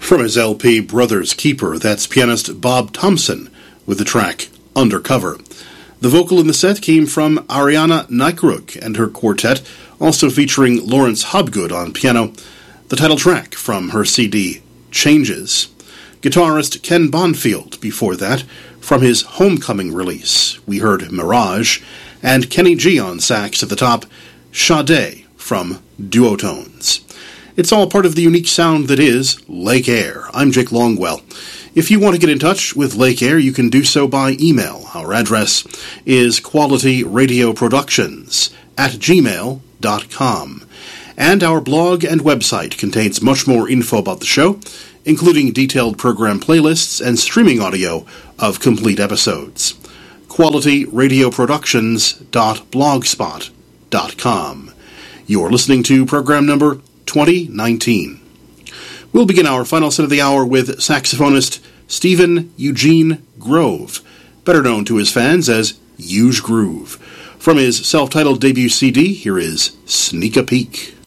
From his LP Brother's Keeper, that's pianist Bob Thompson with the track Undercover. The vocal in the set came from Ariana Nykruk and her quartet, also featuring Lawrence Hobgood on piano, the title track from her CD, Changes. Guitarist Ken Bonfield before that, from his Homecoming release, we heard Mirage, and Kenny G on sax at the top, Sade from Duotones. It's all part of the unique sound that is Lake Air. I'm Jake Longwell. If you want to get in touch with Lake Air, you can do so by email. Our address is qualityradioproductions@gmail.com. And our blog and website contains much more info about the show, including detailed program playlists and streaming audio of complete episodes. qualityradioproductions.blogspot.com. You're listening to program number 2019. We'll begin our final set of the hour with saxophonist Stephen Eugene Grove, better known to his fans as Huge Groove. From his self-titled debut CD, here is Sneak a Peek.